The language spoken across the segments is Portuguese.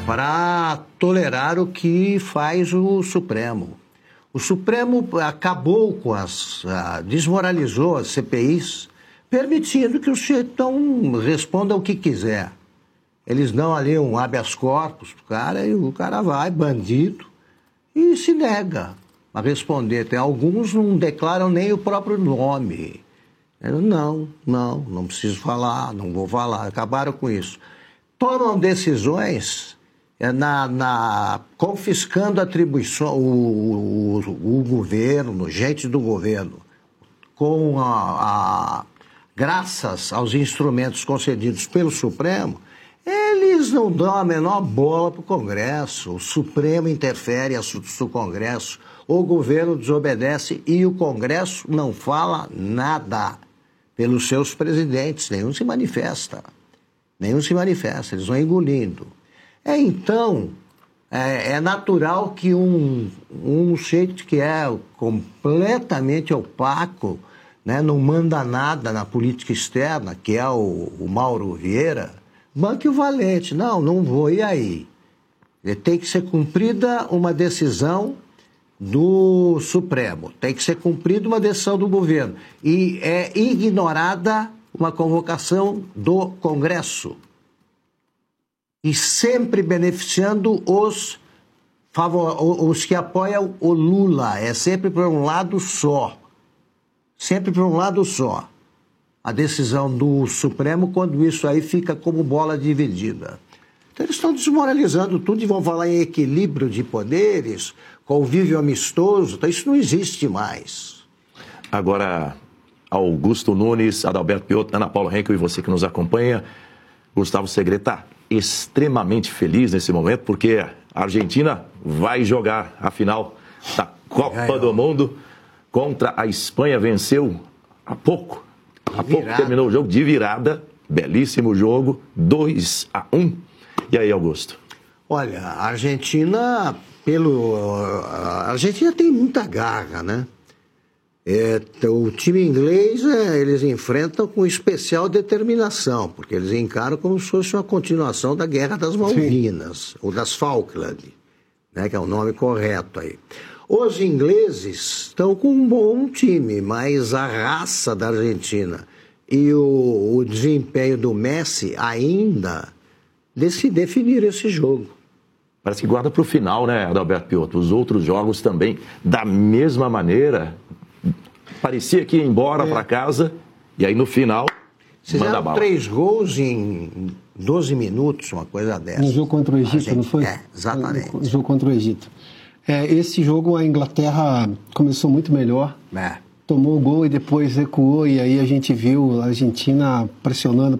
para tolerar o que faz o Supremo. O Supremo acabou com desmoralizou as CPIs, permitindo que o sujeito responda o que quiser. Eles dão ali um habeas corpus pro cara e o cara vai, bandido, e se nega a responder. Tem alguns não declaram nem o próprio nome. Não preciso falar, não vou falar. Acabaram com isso. Tomam decisões confiscando atribuições, o governo, gente do governo, graças aos instrumentos concedidos pelo Supremo, eles não dão a menor bola para o Congresso. O Supremo interfere em assuntos do Congresso, o governo desobedece e o Congresso não fala nada pelos seus presidentes, nenhum se manifesta, eles vão engolindo. Então, é natural que um sujeito que é completamente opaco, né, não manda nada na política externa, que é o Mauro Vieira, banque o valente. Não vou, e aí? Tem que ser cumprida uma decisão do Supremo, tem que ser cumprida uma decisão do governo, e é ignorada uma convocação do Congresso. E sempre beneficiando os que apoiam o Lula. É sempre por um lado só. Sempre por um lado só. A decisão do Supremo, quando isso aí fica como bola dividida. Então eles estão desmoralizando tudo e vão falar em equilíbrio de poderes, convívio amistoso. Então isso não existe mais. Agora, Augusto Nunes, Adalberto Piotto, Ana Paula Henkel e você que nos acompanha, Gustavo Segre está extremamente feliz nesse momento, porque a Argentina vai jogar a final da Copa do Mundo contra a Espanha. Venceu há pouco terminou o jogo de virada, belíssimo jogo, 2-1. E aí, Augusto? Olha, a Argentina tem muita garra, né? O time inglês, eles enfrentam com especial determinação, porque eles encaram como se fosse uma continuação da Guerra das Malvinas, ou das Falkland, né, que é o nome correto aí. Os ingleses estão com um bom time, mas a raça da Argentina e o desempenho do Messi ainda definiram esse jogo. Parece que guarda para o final, né, Adalberto Piotto? Os outros jogos também, da mesma maneira... Parecia que ia embora para casa, e aí no final, manda bala. 3 gols em 12 minutos, uma coisa dessa. No jogo contra o Egito, não foi? Exatamente. No jogo contra o Egito. Esse jogo a Inglaterra começou muito melhor, tomou o gol e depois recuou, e aí a gente viu a Argentina pressionando.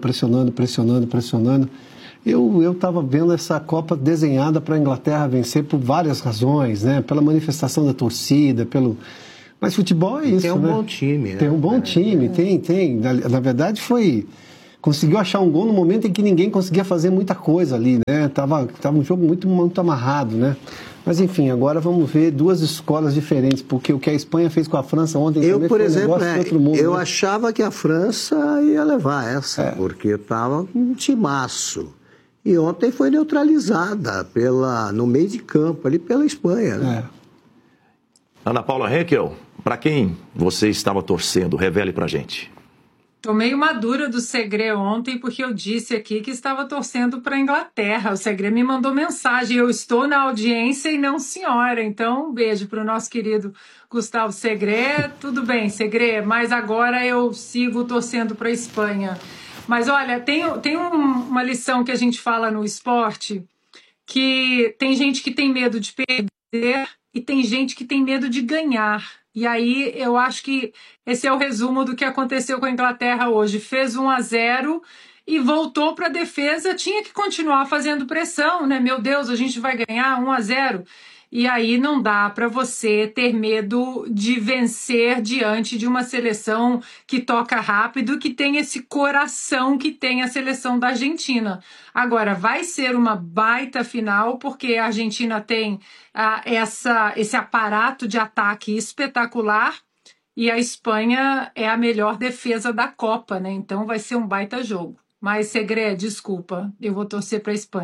Eu estava vendo essa Copa desenhada para a Inglaterra vencer por várias razões, né? Pela manifestação da torcida, Mas futebol é isso, tem um bom time, né? Tem um bom time, tem. Na verdade, conseguiu achar um gol no momento em que ninguém conseguia fazer muita coisa ali, né? Tava um jogo muito, muito amarrado, né? Mas, enfim, agora vamos ver duas escolas diferentes, porque o que a Espanha fez com a França ontem também por foi exemplo, um negócio de outro mundo. Eu né? achava que a França ia levar essa, porque estava com um timaço. E ontem foi neutralizada no meio de campo, ali pela Espanha, né? Ana Paula Henkel, para quem você estava torcendo? Revele pra gente. Tomei uma dura do Segre ontem, porque eu disse aqui que estava torcendo para a Inglaterra. O Segre me mandou mensagem, eu estou na audiência e não senhora. Então, um beijo para o nosso querido Gustavo Segre. Tudo bem, Segre, mas agora eu sigo torcendo para a Espanha. Mas olha, tem uma lição que a gente fala no esporte, que tem gente que tem medo de perder e tem gente que tem medo de ganhar. E aí eu acho que esse é o resumo do que aconteceu com a Inglaterra hoje. Fez 1-0 e voltou para a defesa, tinha que continuar fazendo pressão, né? Meu Deus, a gente vai ganhar 1-0. E aí não dá para você ter medo de vencer diante de uma seleção que toca rápido, que tem esse coração que tem a seleção da Argentina. Agora, vai ser uma baita final, porque a Argentina tem esse aparato de ataque espetacular e a Espanha é a melhor defesa da Copa, né? Então vai ser um baita jogo. Mas, Segre, desculpa, eu vou torcer para a Espanha.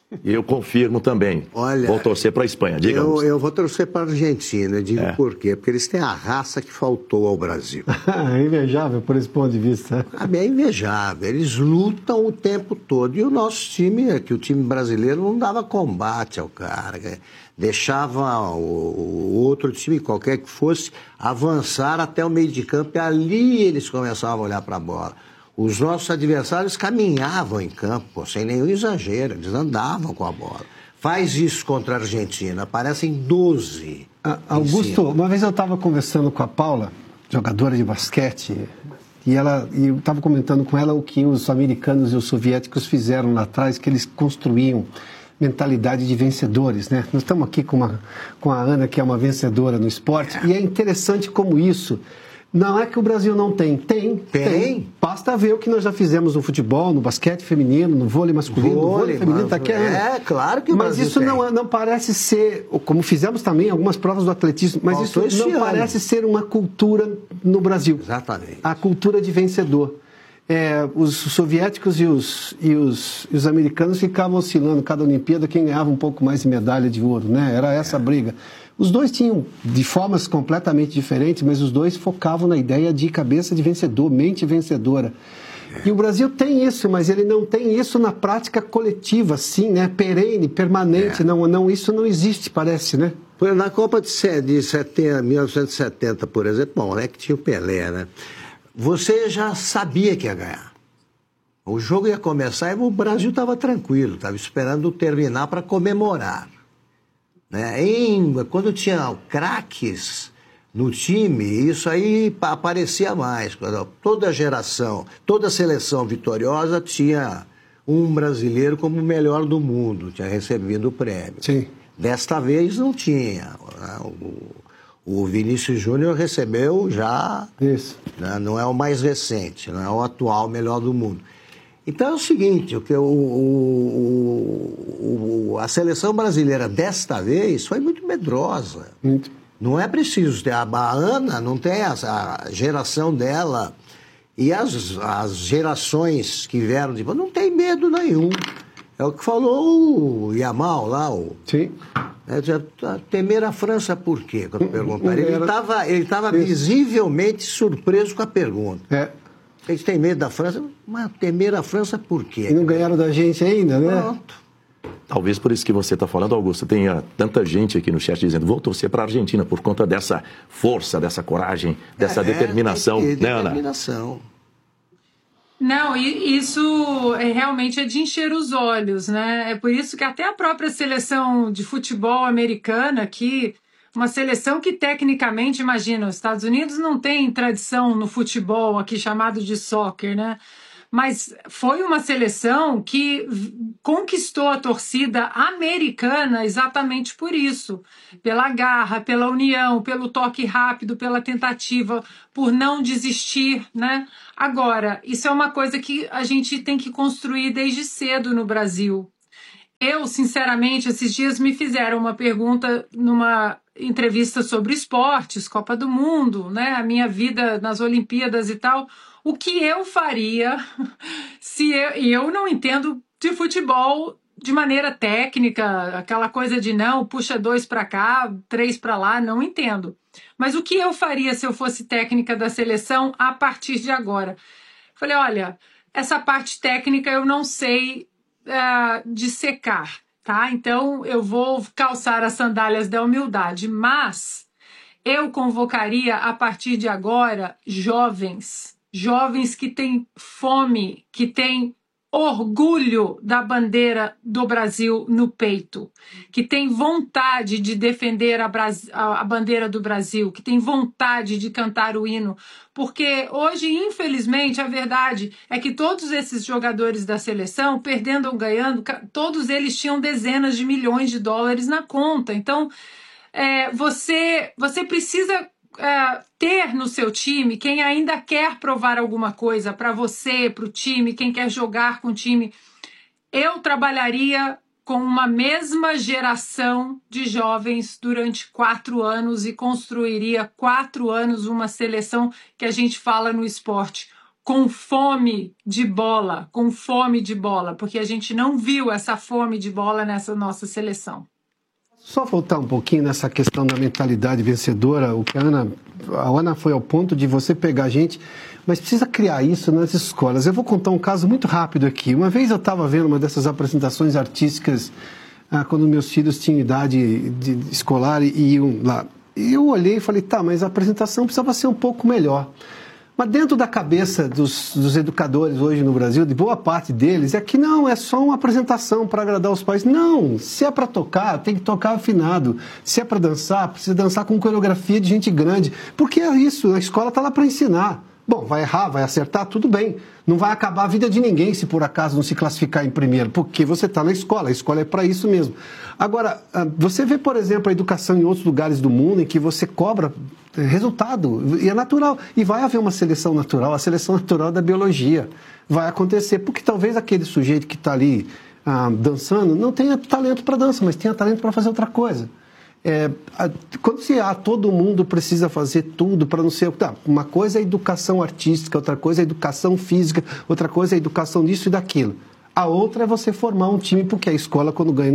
E eu confirmo também. Olha, vou torcer para a Espanha, diga. Eu vou torcer para a Argentina, digo por quê? Porque eles têm a raça que faltou ao Brasil. É invejável por esse ponto de vista. É invejável, eles lutam o tempo todo. E o nosso time, que o time brasileiro não dava combate ao cara, deixava o outro time, qualquer que fosse, avançar até o meio de campo e ali eles começavam a olhar para a bola. Os nossos adversários caminhavam em campo, sem nenhum exagero, eles andavam com a bola. Faz isso contra a Argentina, aparecem 12. Augusto, uma vez eu estava conversando com a Paula, jogadora de basquete, e eu estava comentando com ela o que os americanos e os soviéticos fizeram lá atrás, que eles construíam mentalidade de vencedores, né? Nós estamos aqui com a Ana, que é uma vencedora no esporte, e é interessante como isso... Não é que o Brasil não tem. Tem. Basta ver o que nós já fizemos no futebol, no basquete feminino, no vôlei masculino, no vôlei feminino, tá aqui. Claro que o Brasil isso tem. Não parece ser, como fizemos também algumas provas do atletismo, mas isso não parece ser uma cultura no Brasil. Exatamente. A cultura de vencedor. Os soviéticos e os americanos ficavam oscilando cada Olimpíada, quem ganhava um pouco mais de medalha de ouro, né? Era essa a briga. Os dois tinham de formas completamente diferentes, mas os dois focavam na ideia de cabeça de vencedor, mente vencedora. E o Brasil tem isso, mas ele não tem isso na prática coletiva, assim, né? Perene, permanente. Não, isso não existe, parece, né? Na Copa de 1970, por exemplo, bom, que tinha o Pelé, né? Você já sabia que ia ganhar. O jogo ia começar e o Brasil estava tranquilo, estava esperando terminar para comemorar. Né? Quando tinha craques no time, isso aí aparecia mais. Toda geração, toda seleção vitoriosa tinha um brasileiro como o melhor do mundo, tinha recebido o prêmio. Sim. Desta vez não tinha. O Vinícius Júnior recebeu já... Isso. Né? Não é o mais recente, não é o atual melhor do mundo. Então é o seguinte, a seleção brasileira desta vez foi muito medrosa. Muito. Não é preciso ter. A Ana não tem a geração dela e as gerações que vieram depois não tem medo nenhum. É o que falou o Yamal lá. Sim. Temer a França por quê? Quando perguntaram. Ele estava visivelmente surpreso com a pergunta. Eles têm medo da França, mas temer a França por quê? E não ganharam da gente ainda, né? Pronto. Talvez por isso que você está falando, Augusto, tenha tanta gente aqui no chat dizendo vou torcer para a Argentina por conta dessa força, dessa coragem, dessa determinação, né, Ana? Determinação. Não, isso realmente é de encher os olhos, né? É por isso que até a própria seleção de futebol americana aqui, uma seleção que tecnicamente, imagina, os Estados Unidos não tem tradição no futebol aqui chamado de soccer, né? Mas foi uma seleção que conquistou a torcida americana exatamente por isso. Pela garra, pela união, pelo toque rápido, pela tentativa, por não desistir, né? Agora, isso é uma coisa que a gente tem que construir desde cedo no Brasil. Eu, sinceramente, esses dias me fizeram uma pergunta numa entrevista sobre esportes, Copa do Mundo, né? A minha vida nas Olimpíadas e tal. O que eu faria se eu não entendo de futebol de maneira técnica, aquela coisa de não, puxa 2 para cá, 3 para lá, não entendo. Mas o que eu faria se eu fosse técnica da seleção a partir de agora? Falei, olha, essa parte técnica eu não sei dissecar, tá? Então eu vou calçar as sandálias da humildade, mas eu convocaria a partir de agora jovens que têm fome, que têm orgulho da bandeira do Brasil no peito, que têm vontade de defender a bandeira do Brasil, que têm vontade de cantar o hino, porque hoje, infelizmente, a verdade é que todos esses jogadores da seleção, perdendo ou ganhando, todos eles tinham dezenas de milhões de dólares na conta. Então, você precisa ter no seu time quem ainda quer provar alguma coisa para você, para o time, quem quer jogar com o time. Eu trabalharia com uma mesma geração de jovens durante 4 anos e construiria 4 anos uma seleção que a gente fala no esporte com fome de bola, porque a gente não viu essa fome de bola nessa nossa seleção. Só voltar um pouquinho nessa questão da mentalidade vencedora, o que a Ana foi ao ponto de você pegar a gente, mas precisa criar isso nas escolas. Eu vou contar um caso muito rápido aqui. Uma vez eu estava vendo uma dessas apresentações artísticas, quando meus filhos tinham idade escolar e iam lá. E eu olhei e falei, tá, mas a apresentação precisava ser um pouco melhor. Mas dentro da cabeça dos educadores hoje no Brasil, de boa parte deles, é que não, é só uma apresentação para agradar os pais. Não, se é para tocar, tem que tocar afinado. Se é para dançar, precisa dançar com coreografia de gente grande. Porque é isso, a escola está lá para ensinar. Bom, vai errar, vai acertar, tudo bem. Não vai acabar a vida de ninguém se por acaso não se classificar em primeiro, porque você está na escola, a escola é para isso mesmo. Agora, você vê, por exemplo, a educação em outros lugares do mundo em que você cobra resultado, e é natural. E vai haver uma seleção natural, a seleção natural da biologia vai acontecer, porque talvez aquele sujeito que está ali dançando não tenha talento para dança, mas tenha talento para fazer outra coisa. Quando se todo mundo precisa fazer tudo para não ser... Tá, uma coisa é educação artística, outra coisa é educação física, outra coisa é educação disso e daquilo. A outra é você formar um time, porque a escola, quando ganha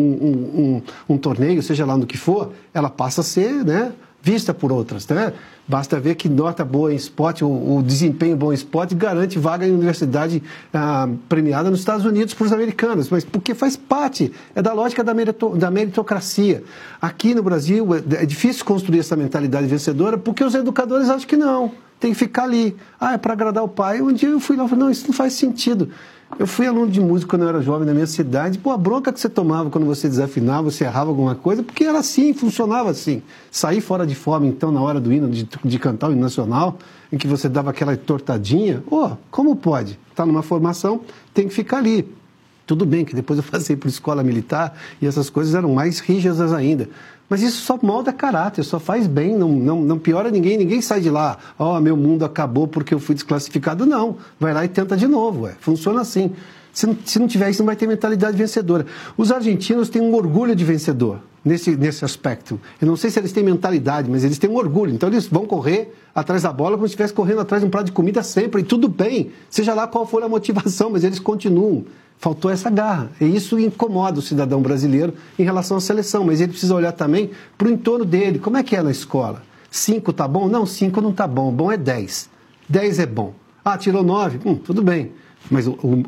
um torneio, seja lá no que for, ela passa a ser, né, vista por outras, né? Basta ver que nota boa em esporte, o desempenho bom em esporte garante vaga em universidade premiada nos Estados Unidos para os americanos, mas porque faz parte, é da lógica da meritocracia. Aqui no Brasil é difícil construir essa mentalidade vencedora porque os educadores acham que não, tem que ficar ali. É para agradar o pai. Um dia eu fui lá e falei, não, isso não faz sentido. Eu fui aluno de música quando eu era jovem na minha cidade. A bronca que você tomava quando você desafinava, você errava alguma coisa, porque era assim, funcionava assim. Sair fora de forma, então, na hora do hino, de cantar o hino nacional, em que você dava aquela tortadinha, como pode? Está numa formação, tem que ficar ali. Tudo bem que depois eu passei por escola militar e essas coisas eram mais rígidas ainda. Mas isso só molda caráter, só faz bem, não piora ninguém sai de lá, meu mundo acabou porque eu fui desclassificado. Não, vai lá e tenta de novo, funciona assim. Se não tiver isso, não vai ter mentalidade vencedora. Os argentinos têm um orgulho de vencedor nesse aspecto. Eu não sei se eles têm mentalidade, mas eles têm um orgulho. Então eles vão correr atrás da bola como se estivesse correndo atrás de um prato de comida sempre, e tudo bem, seja lá qual for a motivação, mas eles continuam. Faltou essa garra. E isso incomoda o cidadão brasileiro em relação à seleção. Mas ele precisa olhar também para o entorno dele. Como é que é na escola? 5 tá bom? Não, 5 não tá bom. Bom é 10. 10 é bom. Tirou 9? Tudo bem. Mas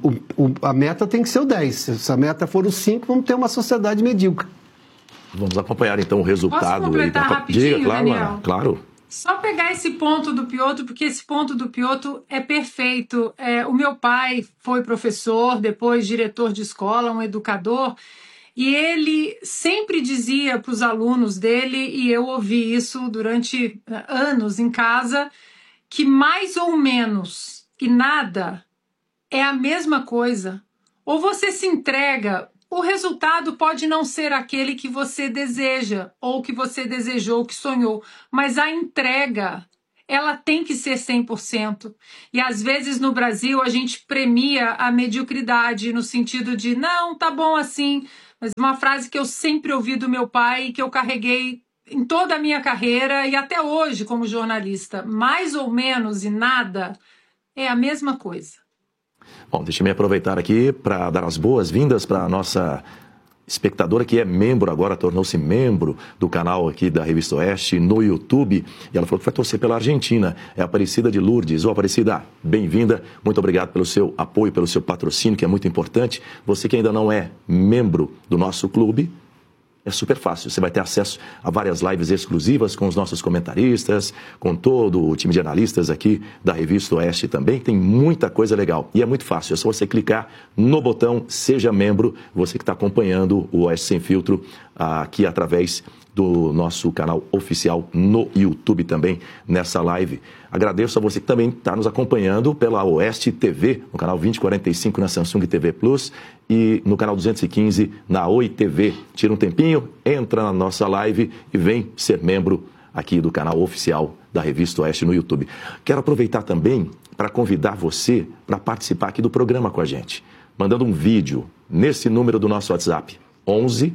a meta tem que ser o 10. Se a meta for o 5, vamos ter uma sociedade medíocre. Vamos acompanhar então o resultado. Posso completar rapidinho, Diga, claro, Daniel? Ana, claro. Só pegar esse ponto do Piotr, porque esse ponto do Piotr é perfeito. O meu pai foi professor, depois diretor de escola, um educador, e ele sempre dizia para os alunos dele, e eu ouvi isso durante anos em casa, que mais ou menos e nada é a mesma coisa. Ou você se entrega, o resultado pode não ser aquele que você deseja, ou que você desejou, que sonhou, mas a entrega, ela tem que ser 100%. E às vezes no Brasil a gente premia a mediocridade no sentido de, não, tá bom assim. Mas uma frase que eu sempre ouvi do meu pai, que eu carreguei em toda a minha carreira e até hoje como jornalista, mais ou menos e nada é a mesma coisa. Bom, deixa-me aproveitar aqui para dar as boas-vindas para a nossa espectadora que é membro agora, tornou-se membro do canal aqui da Revista Oeste no YouTube. E ela falou que vai torcer pela Argentina. É a Aparecida de Lourdes. Aparecida, bem-vinda. Muito obrigado pelo seu apoio, pelo seu patrocínio, que é muito importante. Você que ainda não é membro do nosso clube, é super fácil, você vai ter acesso a várias lives exclusivas com os nossos comentaristas, com todo o time de analistas aqui da Revista Oeste também, tem muita coisa legal. E é muito fácil, é só você clicar no botão Seja Membro, você que está acompanhando o Oeste Sem Filtro aqui através do nosso canal oficial no YouTube também, nessa live. Agradeço a você que também está nos acompanhando pela Oeste TV, no canal 2045 na Samsung TV Plus e no canal 215 na Oi TV. Tira um tempinho, entra na nossa live e vem ser membro aqui do canal oficial da Revista Oeste no YouTube. Quero aproveitar também para convidar você para participar aqui do programa com a gente, mandando um vídeo nesse número do nosso WhatsApp, 11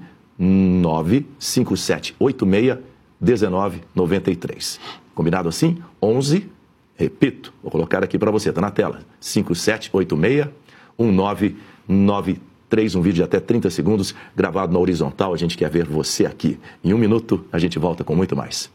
95786 1993. Combinado assim? 11 Repito, vou colocar aqui para você, está na tela, 5786-1993, um vídeo de até 30 segundos, gravado na horizontal, a gente quer ver você aqui. Em 1 minuto, a gente volta com muito mais.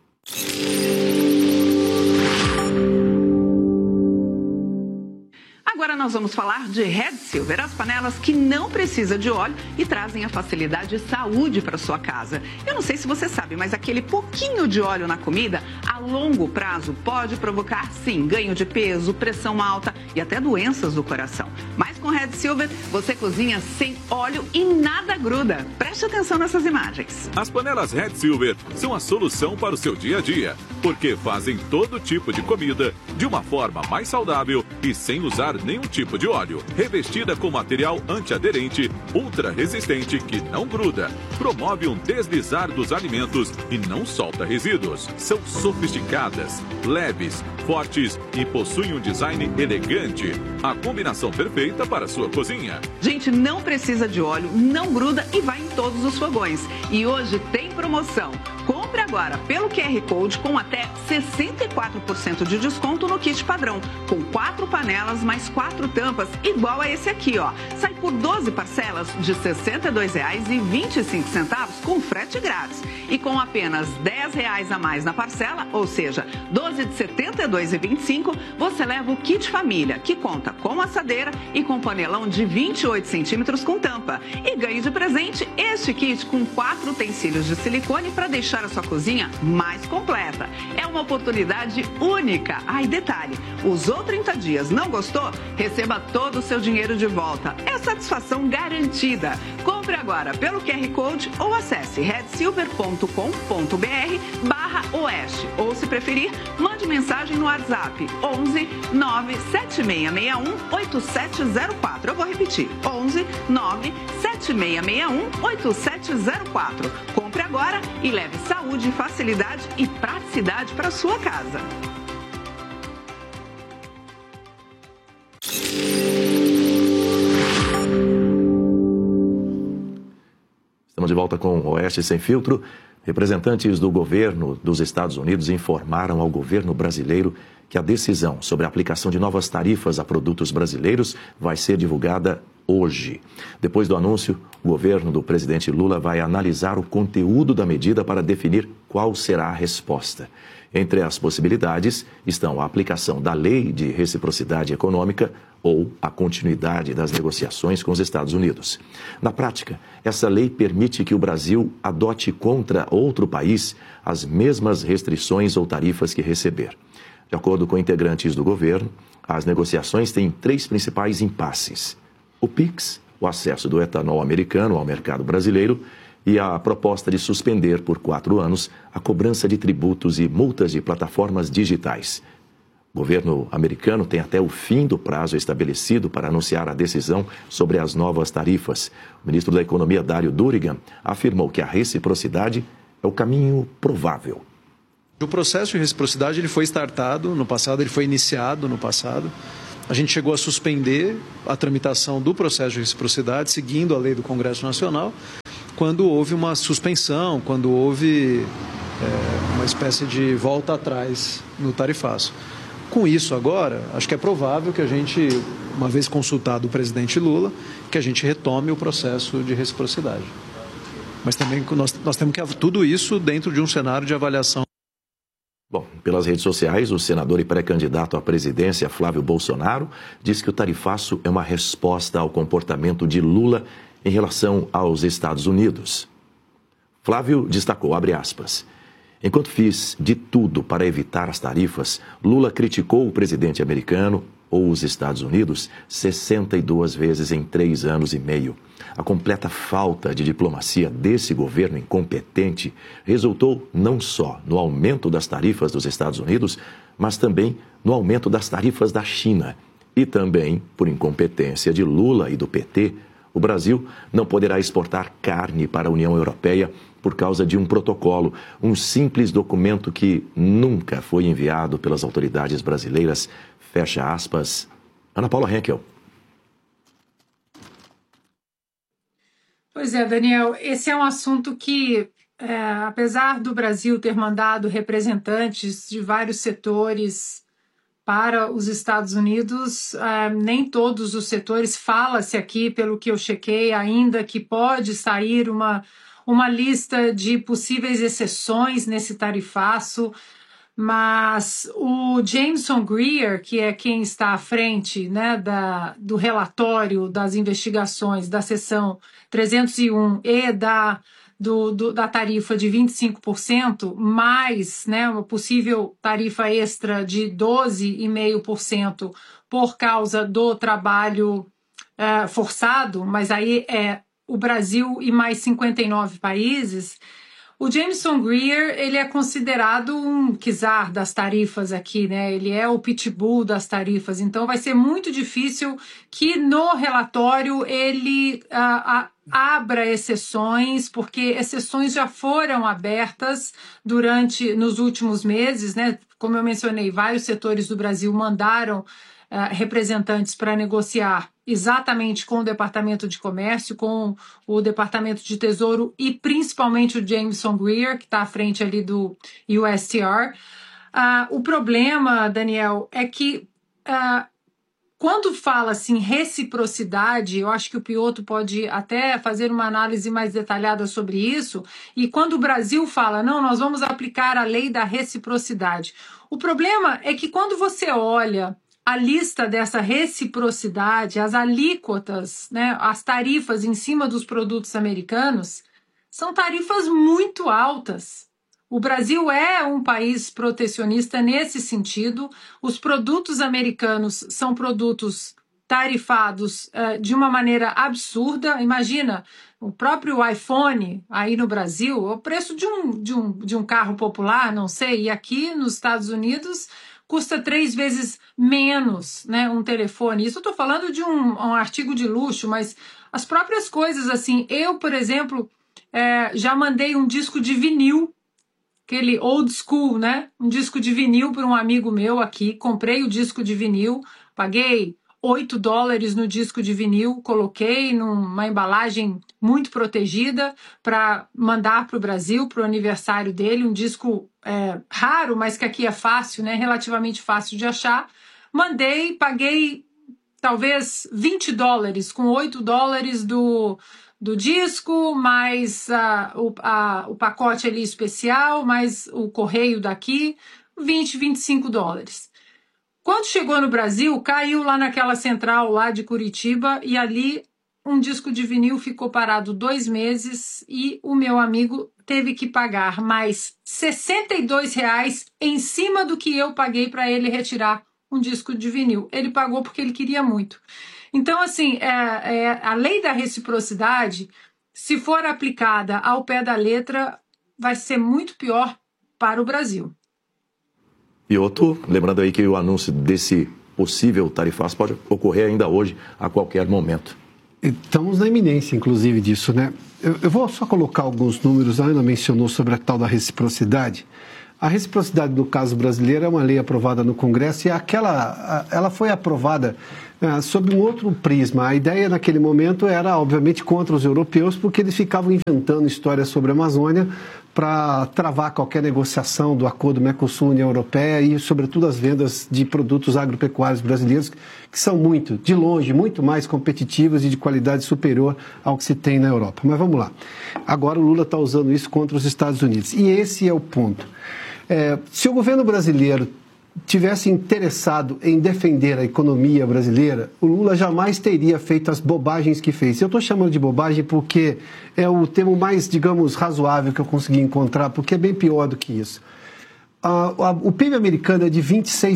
Agora nós vamos falar de Red Silver, as panelas que não precisam de óleo e trazem a facilidade e saúde para sua casa. Eu não sei se você sabe, mas aquele pouquinho de óleo na comida, a longo prazo, pode provocar, sim, ganho de peso, pressão alta e até doenças do coração. Mas com Red Silver, você cozinha sem óleo e nada gruda. Preste atenção nessas imagens. As panelas Red Silver são a solução para o seu dia a dia, porque fazem todo tipo de comida de uma forma mais saudável e sem usar nenhum tipo de óleo. Revestida com material antiaderente, ultra resistente que não gruda, promove um deslizar dos alimentos e não solta resíduos. São sofisticadas, leves, fortes e possuem um design elegante. A combinação perfeita para a sua cozinha. Gente, não precisa de óleo, não gruda e vai em todos os fogões. E hoje tem promoção. Compre agora pelo QR Code com até 64% de desconto no kit padrão, com 4 panelas mais 4 tampas, igual a esse aqui, ó. Sai por 12 parcelas de R$ 62,25 com frete grátis. E com apenas R$ 10 a mais na parcela, ou seja, 12 de R$ 72,25, você leva o kit família, que conta com assadeira e com panelão de 28 centímetros com tampa. E ganhe de presente este kit com 4 utensílios de silicone para deixar a sua cozinha mais completa. É uma oportunidade única. E detalhe, usou 30 dias, não gostou? Receba todo o seu dinheiro de volta. É satisfação garantida. Compre agora pelo QR Code ou acesse redsilver.com.br/oeste. Ou, se preferir, mande mensagem no WhatsApp 11 97661 8704. Eu vou repetir, 11 97661 8704. Compre agora e leve saúde, facilidade e praticidade para sua casa. Estamos de volta com o Oeste Sem Filtro. Representantes do governo dos Estados Unidos informaram ao governo brasileiro que a decisão sobre a aplicação de novas tarifas a produtos brasileiros vai ser divulgada hoje. Depois do anúncio, o governo do presidente Lula vai analisar o conteúdo da medida para definir qual será a resposta. Entre as possibilidades estão a aplicação da Lei de Reciprocidade Econômica ou a continuidade das negociações com os Estados Unidos. Na prática, essa lei permite que o Brasil adote contra outro país as mesmas restrições ou tarifas que receber. De acordo com integrantes do governo, as negociações têm 3 principais impasses: o PIX, o acesso do etanol americano ao mercado brasileiro, e a proposta de suspender por 4 anos a cobrança de tributos e multas de plataformas digitais. O governo americano tem até o fim do prazo estabelecido para anunciar a decisão sobre as novas tarifas. O ministro da Economia, Dário Durigan, afirmou que a reciprocidade é o caminho provável. O processo de reciprocidade ele foi startado no passado, ele foi iniciado no passado. A gente chegou a suspender a tramitação do processo de reciprocidade, seguindo a lei do Congresso Nacional, quando houve uma suspensão, quando houve uma espécie de volta atrás no tarifaço. Com isso agora, acho que é provável que a gente, uma vez consultado o presidente Lula, que a gente retome o processo de reciprocidade. Mas também nós temos que tudo isso dentro de um cenário de avaliação. Bom, pelas redes sociais, o senador e pré-candidato à presidência, Flávio Bolsonaro, disse que o tarifaço é uma resposta ao comportamento de Lula em relação aos Estados Unidos. Flávio destacou, abre aspas, enquanto fiz de tudo para evitar as tarifas, Lula criticou o presidente americano ou os Estados Unidos 62 vezes em 3 anos e meio. A completa falta de diplomacia desse governo incompetente resultou não só no aumento das tarifas dos Estados Unidos, mas também no aumento das tarifas da China. E também, por incompetência de Lula e do PT, o Brasil não poderá exportar carne para a União Europeia por causa de um protocolo, um simples documento que nunca foi enviado pelas autoridades brasileiras. Fecha aspas. Ana Paula Henkel. Pois é, Daniel, esse é um assunto que, apesar do Brasil ter mandado representantes de vários setores para os Estados Unidos, nem todos os setores, fala-se aqui, pelo que eu chequei ainda, que pode sair uma lista de possíveis exceções nesse tarifaço, mas o Jameson Greer, que é quem está à frente, né, do relatório das investigações da seção 301 e da tarifa de 25%, mais, né, uma possível tarifa extra de 12,5% por causa do trabalho forçado, mas aí é o Brasil e mais 59 países. O Jameson Greer, ele é considerado um czar das tarifas aqui, né? Ele é o pitbull das tarifas, então vai ser muito difícil que no relatório ele abra exceções, porque exceções já foram abertas nos últimos meses, né? Como eu mencionei, vários setores do Brasil mandaram representantes para negociar exatamente com o Departamento de Comércio, com o Departamento de Tesouro e principalmente o Jameson Greer, que está à frente ali do USTR. O problema, Daniel, é que quando fala assim reciprocidade, eu acho que o Piotr pode até fazer uma análise mais detalhada sobre isso, e quando o Brasil fala, não, nós vamos aplicar a lei da reciprocidade. O problema é que quando você olha a lista dessa reciprocidade, as alíquotas, né, as tarifas em cima dos produtos americanos, são tarifas muito altas. O Brasil é um país protecionista nesse sentido. Os produtos americanos são produtos tarifados de uma maneira absurda. Imagina, o próprio iPhone aí no Brasil, o preço de um carro popular, não sei, e aqui nos Estados Unidos custa 3 vezes menos, né, um telefone. Isso eu estou falando de um artigo de luxo, mas as próprias coisas, assim, eu, por exemplo, já mandei um disco de vinil, aquele old school, né, um disco de vinil para um amigo meu aqui, comprei o disco de vinil, paguei $8 no disco de vinil, coloquei numa embalagem muito protegida para mandar para o Brasil, para o aniversário dele, um disco raro, mas que aqui é fácil, né, relativamente fácil de achar. Mandei, paguei talvez $20, com $8 do disco, mais o pacote ali especial, mais o correio daqui, $20, $25. Quando chegou no Brasil, caiu lá naquela central lá de Curitiba e ali um disco de vinil ficou parado 2 meses e o meu amigo teve que pagar mais R$62 em cima do que eu paguei para ele retirar um disco de vinil. Ele pagou porque ele queria muito. Então, assim, a lei da reciprocidade, se for aplicada ao pé da letra, vai ser muito pior para o Brasil. E outro, lembrando aí que o anúncio desse possível tarifaço pode ocorrer ainda hoje, a qualquer momento. Estamos na iminência, inclusive, disso, né? Eu vou só colocar alguns números. A Ana mencionou sobre a tal da reciprocidade. A reciprocidade, no caso brasileiro, é uma lei aprovada no Congresso e ela foi aprovada sob um outro prisma. A ideia naquele momento era, obviamente, contra os europeus, porque eles ficavam inventando histórias sobre a Amazônia para travar qualquer negociação do acordo Mercosul-União Europeia e, sobretudo, as vendas de produtos agropecuários brasileiros, que são de longe, muito mais competitivas e de qualidade superior ao que se tem na Europa. Mas vamos lá. Agora o Lula está usando isso contra os Estados Unidos. E esse é o ponto. Se o governo brasileiro tivesse interessado em defender a economia brasileira, o Lula jamais teria feito as bobagens que fez. Eu estou chamando de bobagem porque é o termo mais, digamos, razoável que eu consegui encontrar, porque é bem pior do que isso. O PIB americano é de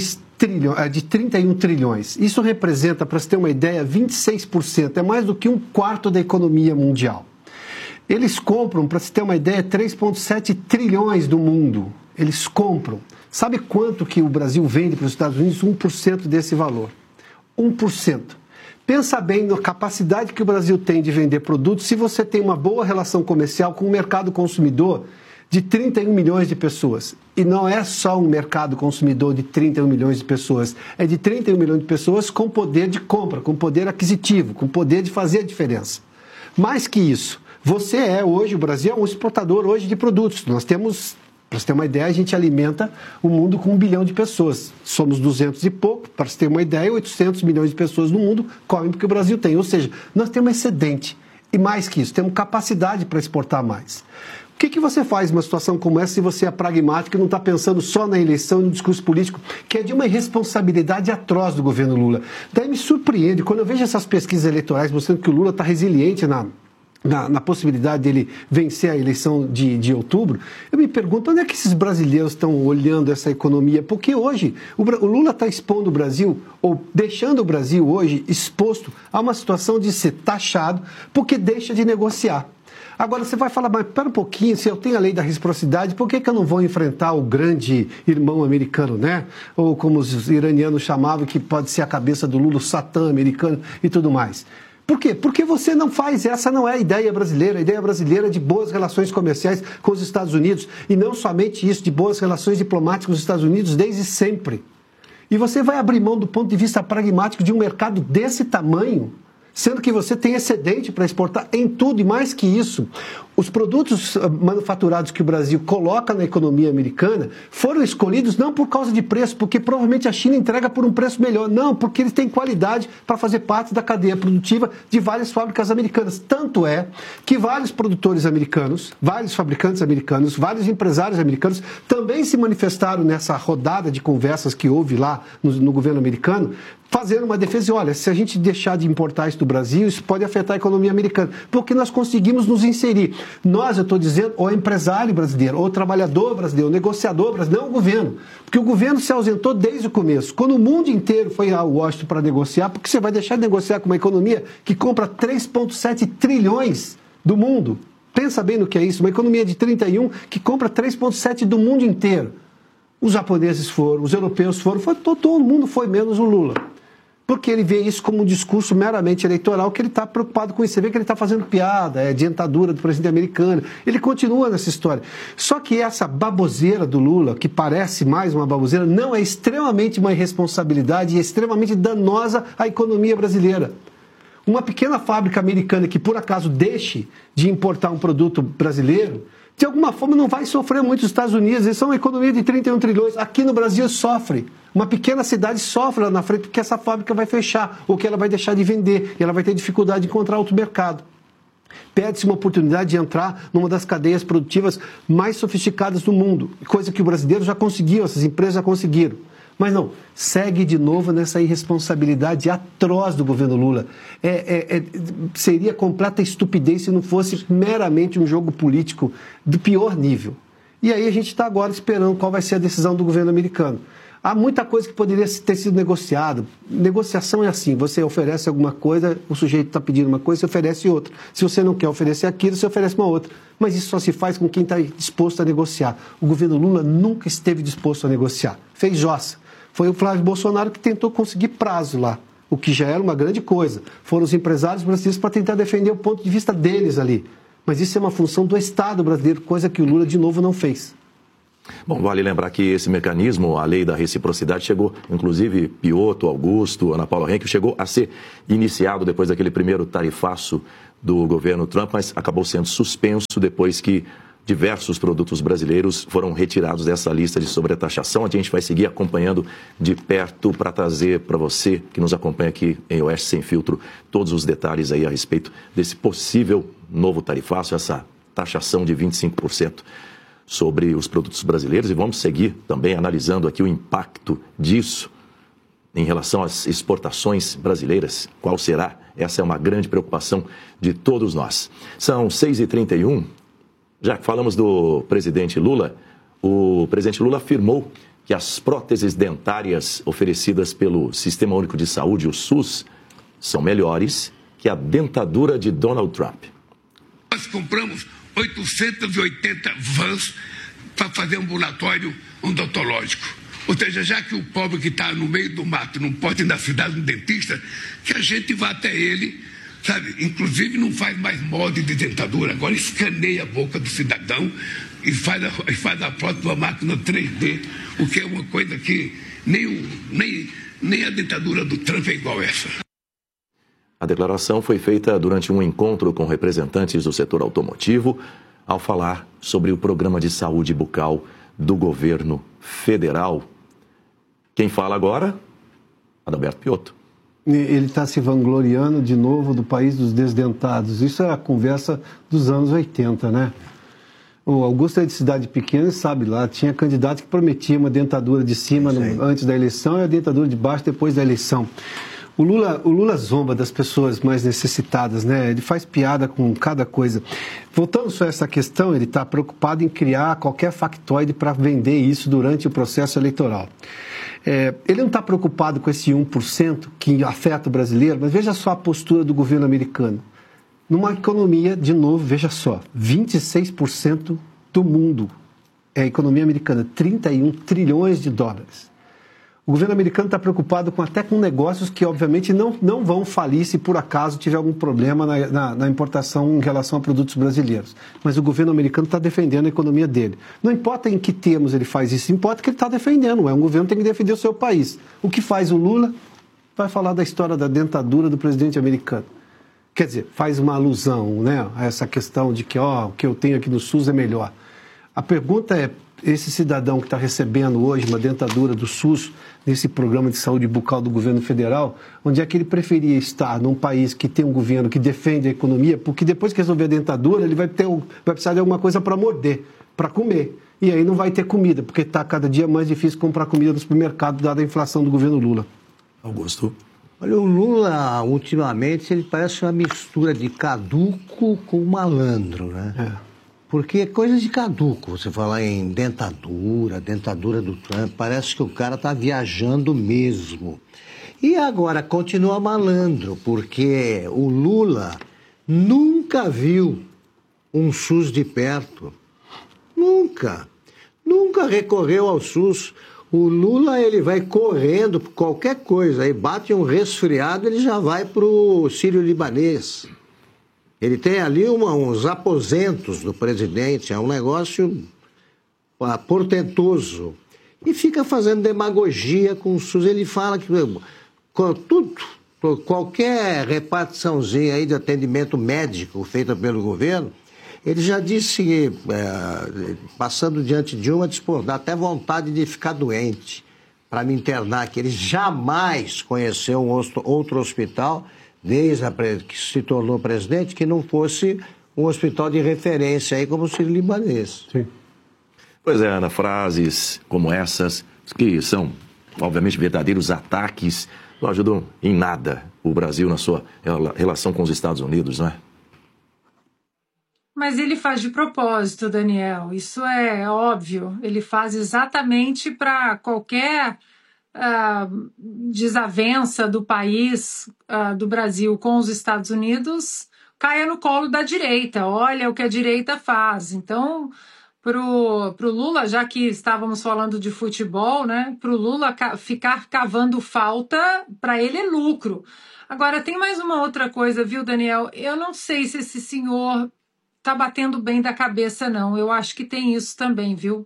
31 trilhões. Isso representa, para você ter uma ideia, 26%. É mais do que 1/4 da economia mundial. Eles compram, para você ter uma ideia, 3,7 trilhões do mundo. Eles compram. Sabe quanto que o Brasil vende para os Estados Unidos? 1% desse valor. 1%. Pensa bem na capacidade que o Brasil tem de vender produtos se você tem uma boa relação comercial com o mercado consumidor de 31 milhões de pessoas. E não é só um mercado consumidor de 31 milhões de pessoas. É de 31 milhões de pessoas com poder de compra, com poder aquisitivo, com poder de fazer a diferença. Mais que isso, o Brasil é um exportador hoje de produtos. Nós temos Para você ter uma ideia, a gente alimenta o mundo com 1 bilhão de pessoas. Somos 200 e pouco, para você ter uma ideia, 800 milhões de pessoas no mundo comem porque o Brasil tem. Ou seja, nós temos excedente. E mais que isso, temos capacidade para exportar mais. O que você faz numa situação como essa se você é pragmático e não está pensando só na eleição e no discurso político, que é de uma irresponsabilidade atroz do governo Lula? Daí me surpreende, quando eu vejo essas pesquisas eleitorais mostrando que o Lula está resiliente na possibilidade dele vencer a eleição de outubro, eu me pergunto onde é que esses brasileiros estão olhando essa economia, porque hoje o Lula está expondo o Brasil, ou deixando o Brasil hoje exposto a uma situação de ser taxado, porque deixa de negociar. Agora você vai falar, mas espera um pouquinho, se eu tenho a lei da reciprocidade, por que eu não vou enfrentar o grande irmão americano, né? Ou como os iranianos chamavam, que pode ser a cabeça do Lula, o Satã americano e tudo mais. Por quê? Porque você não faz, essa não é a ideia brasileira é de boas relações comerciais com os Estados Unidos, e não somente isso, de boas relações diplomáticas com os Estados Unidos desde sempre. E você vai abrir mão do ponto de vista pragmático de um mercado desse tamanho, sendo que você tem excedente para exportar em tudo, e mais que isso, os produtos manufaturados que o Brasil coloca na economia americana foram escolhidos não por causa de preço, porque provavelmente a China entrega por um preço melhor, não, porque eles têm qualidade para fazer parte da cadeia produtiva de várias fábricas americanas. Tanto é que vários produtores americanos, vários fabricantes americanos, vários empresários americanos também se manifestaram nessa rodada de conversas que houve lá no governo americano, fazendo uma defesa, olha, se a gente deixar de importar isso do Brasil, isso pode afetar a economia americana, porque nós conseguimos nos inserir. Nós, eu estou dizendo, o empresário brasileiro, o trabalhador brasileiro, o negociador brasileiro, não o governo, porque o governo se ausentou desde o começo. Quando o mundo inteiro foi a Washington para negociar, porque você vai deixar de negociar com uma economia que compra 3,7 trilhões do mundo? Pensa bem no que é isso, uma economia de 31 que compra 3,7 do mundo inteiro. Os japoneses foram, os europeus foram, todo mundo foi, menos o Lula. Porque ele vê isso como um discurso meramente eleitoral, que ele está preocupado com isso. Você vê que ele está fazendo piada, é dentadura do presidente americano. Ele continua nessa história. Só que essa baboseira do Lula, que parece mais uma baboseira, não, é extremamente uma irresponsabilidade e extremamente danosa à economia brasileira. Uma pequena fábrica americana que, por acaso, deixe de importar um produto brasileiro, de alguma forma não vai sofrer muito os Estados Unidos. Eles são uma economia de 31 trilhões. Aqui no Brasil sofre. Uma pequena cidade sofre lá na frente porque essa fábrica vai fechar ou que ela vai deixar de vender e ela vai ter dificuldade de encontrar outro mercado. Perde-se uma oportunidade de entrar numa das cadeias produtivas mais sofisticadas do mundo, coisa que o brasileiro já conseguiu, essas empresas já conseguiram. Mas não, segue de novo nessa irresponsabilidade atroz do governo Lula. Seria completa estupidez se não fosse meramente um jogo político do pior nível. E aí a gente está agora esperando qual vai ser a decisão do governo americano. Há muita coisa que poderia ter sido negociada. Negociação é assim, você oferece alguma coisa, o sujeito está pedindo uma coisa, você oferece outra. Se você não quer oferecer aquilo, você oferece uma outra. Mas isso só se faz com quem está disposto a negociar. O governo Lula nunca esteve disposto a negociar. Fez jossa. Foi o Flávio Bolsonaro que tentou conseguir prazo lá, o que já era uma grande coisa. Foram os empresários brasileiros para tentar defender o ponto de vista deles ali. Mas isso é uma função do Estado brasileiro, coisa que o Lula, de novo, não fez. Bom, vale lembrar que esse mecanismo, a lei da reciprocidade, chegou, inclusive, Piotto, Augusto, Ana Paula Henkel, chegou a ser iniciado depois daquele primeiro tarifaço do governo Trump, mas acabou sendo suspenso depois que diversos produtos brasileiros foram retirados dessa lista de sobretaxação. A gente vai seguir acompanhando de perto para trazer para você, que nos acompanha aqui em Oeste Sem Filtro, todos os detalhes aí a respeito desse possível novo tarifaço, essa taxação de 25% sobre os produtos brasileiros. E vamos seguir também analisando aqui o impacto disso em relação às exportações brasileiras. Qual será? Essa é uma grande preocupação de todos nós. São 6h31. Já que falamos do presidente Lula, o presidente Lula afirmou que as próteses dentárias oferecidas pelo Sistema Único de Saúde, o SUS, são melhores que a dentadura de Donald Trump. Nós compramos 880 vans para fazer ambulatório odontológico. Ou seja, já que o pobre que está no meio do mato não pode ir na cidade no dentista, que a gente vá até ele, sabe? Inclusive não faz mais molde de dentadura, agora escaneia a boca do cidadão e faz a foto de uma máquina 3D, o que é uma coisa que nem a dentadura do Trump é igual a essa. A declaração foi feita durante um encontro com representantes do setor automotivo, ao falar sobre o programa de saúde bucal do governo federal. Quem fala agora? Adalberto Piotto. Ele está se vangloriando de novo do país dos desdentados. Isso é a conversa dos anos 80, né? O Augusto é de cidade pequena e sabe lá, tinha candidato que prometia uma dentadura de cima antes da eleição e a dentadura de baixo depois da eleição. O Lula zomba das pessoas mais necessitadas, né? Ele faz piada com cada coisa. Voltando só a essa questão, ele está preocupado em criar qualquer factoide para vender isso durante o processo eleitoral. Ele não está preocupado com esse 1% que afeta o brasileiro, mas veja só a postura do governo americano. Numa economia, de novo, veja só, 26% do mundo é a economia americana, 31 trilhões de dólares. O governo americano está preocupado até com negócios que, obviamente, não vão falir se por acaso tiver algum problema na importação em relação a produtos brasileiros. Mas o governo americano está defendendo a economia dele. Não importa em que termos ele faz isso, importa que ele está defendendo. Um governo tem que defender o seu país. O que faz o Lula? Vai falar da história da dentadura do presidente americano. Quer dizer, faz uma alusão, né, a essa questão de que o que eu tenho aqui no SUS é melhor. A pergunta é, esse cidadão que está recebendo hoje uma dentadura do SUS, nesse programa de saúde bucal do governo federal, onde é que ele preferia estar num país que tem um governo que defende a economia, porque depois que resolver a dentadura, ele vai precisar de alguma coisa para morder, para comer. E aí não vai ter comida, porque está cada dia mais difícil comprar comida no supermercado, dada a inflação do governo Lula. Augusto. Olha, o Lula, ultimamente, ele parece uma mistura de caduco com malandro, né? Porque é coisa de caduco, você falar em dentadura do Trump, parece que o cara está viajando mesmo. E agora continua malandro, porque o Lula nunca viu um SUS de perto. Nunca recorreu ao SUS. O Lula, ele vai correndo por qualquer coisa, aí bate um resfriado, ele já vai para o Sírio-Libanês. Ele tem ali uns aposentos do presidente, é um negócio portentoso. E fica fazendo demagogia com o SUS. Ele fala que qualquer repartiçãozinha aí de atendimento médico feita pelo governo, ele já disse que, passando diante de uma, disse, dá até vontade de ficar doente para me internar, que ele jamais conheceu um outro hospital, desde que se tornou presidente, que não fosse um hospital de referência aí como o Sírio-Libanês. Sim. Pois é, Ana, frases como essas, que são, obviamente, verdadeiros ataques, não ajudam em nada o Brasil na sua relação com os Estados Unidos, não é? Mas ele faz de propósito, Daniel, isso é óbvio. Ele faz exatamente para qualquer desavença do país, do Brasil com os Estados Unidos, caia no colo da direita. Olha o que a direita faz. Então, pro Lula, já que estávamos falando de futebol, né, pro Lula ficar cavando falta, para ele é lucro. Agora, tem mais uma outra coisa, viu, Daniel? Eu não sei se esse senhor tá batendo bem da cabeça, não. Eu acho que tem isso também, viu?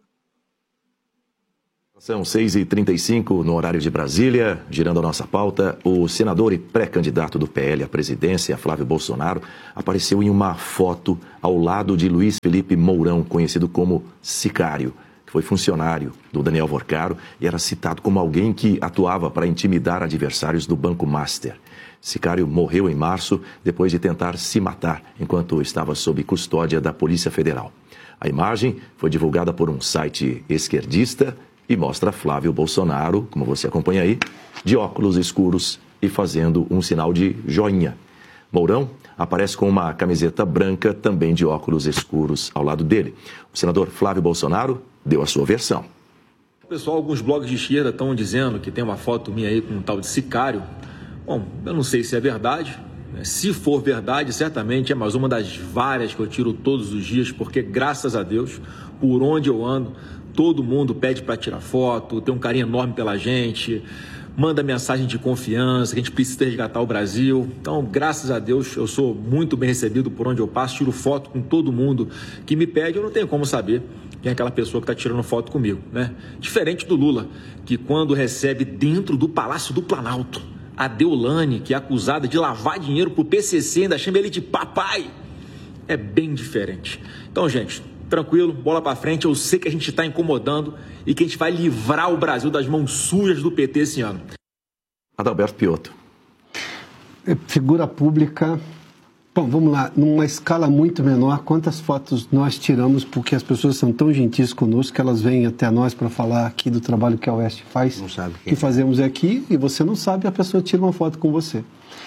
São 6h35 no horário de Brasília. Girando a nossa pauta, o senador e pré-candidato do PL à presidência, Flávio Bolsonaro, apareceu em uma foto ao lado de Luiz Felipe Mourão, conhecido como Sicário, que foi funcionário do Daniel Vorcaro e era citado como alguém que atuava para intimidar adversários do Banco Master. Sicário morreu em março depois de tentar se matar enquanto estava sob custódia da Polícia Federal. A imagem foi divulgada por um site esquerdista e mostra Flávio Bolsonaro, como você acompanha aí, de óculos escuros e fazendo um sinal de joinha. Mourão aparece com uma camiseta branca, também de óculos escuros, ao lado dele. O senador Flávio Bolsonaro deu a sua versão. Pessoal, alguns blogs de esquerda estão dizendo que tem uma foto minha aí com um tal de Sicário. Bom, eu não sei se é verdade. Se for verdade, certamente é mais uma das várias que eu tiro todos os dias, porque, graças a Deus, por onde eu ando, todo mundo pede para tirar foto, tem um carinho enorme pela gente, manda mensagem de confiança, que a gente precisa resgatar o Brasil. Então, graças a Deus, eu sou muito bem recebido por onde eu passo, tiro foto com todo mundo que me pede, eu não tenho como saber quem é aquela pessoa que está tirando foto comigo, né? Diferente do Lula, que quando recebe dentro do Palácio do Planalto a Deolane, que é acusada de lavar dinheiro para o PCC, ainda chama ele de papai, é bem diferente. Então, gente, tranquilo, bola para frente. Eu sei que a gente está incomodando e que a gente vai livrar o Brasil das mãos sujas do PT esse ano. Adalberto Piotto. Figura pública. Bom, vamos lá, numa escala muito menor, quantas fotos nós tiramos, porque as pessoas são tão gentis conosco que elas vêm até nós para falar aqui do trabalho que a Oeste faz, não sabe que fazemos aqui, e você não sabe, a pessoa tira uma foto com você.